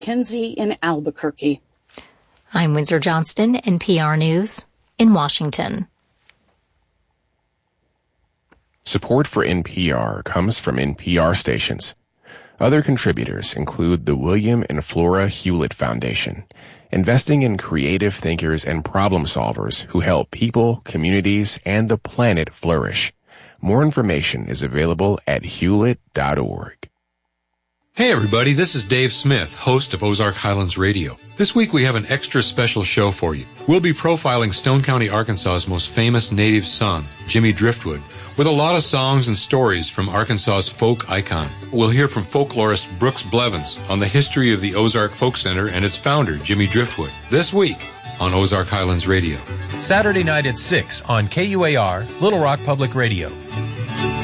Kenzie in Albuquerque. I'm Windsor Johnston, NPR News in Washington. Support for NPR comes from NPR stations. Other contributors include the William and Flora Hewlett Foundation, investing in creative thinkers and problem solvers who help people, communities, and the planet flourish. More information is available at hewlett.org. Hey everybody, this is Dave Smith, host of Ozark Highlands Radio. This week we have an extra special show for you. We'll be profiling Stone County, Arkansas's most famous native son, Jimmy Driftwood, with a lot of songs and stories from Arkansas's folk icon. We'll hear from folklorist Brooks Blevins on the history of the Ozark Folk Center and its founder, Jimmy Driftwood, this week on Ozark Highlands Radio. Saturday night at 6 on KUAR, Little Rock Public Radio.